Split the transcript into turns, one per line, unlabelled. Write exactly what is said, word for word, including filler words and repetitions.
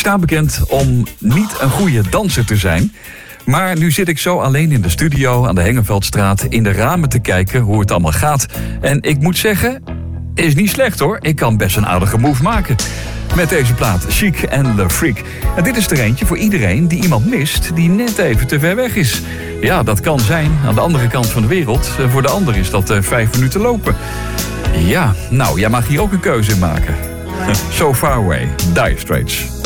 sta bekend om niet een goede danser te zijn. Maar nu zit ik zo alleen in de studio aan de Hengeveldstraat in de ramen te kijken hoe het allemaal gaat. En ik moet zeggen, is niet slecht hoor. Ik kan best een aardige move maken. Met deze plaat, Chic and the Freak. En dit is er eentje voor iedereen die iemand mist die net even te ver weg is. Ja, dat kan zijn aan de andere kant van de wereld. Voor de ander is dat uh, vijf minuten lopen. Ja, nou, jij mag hier ook een keuze in maken. So Far Away, Dire Straits.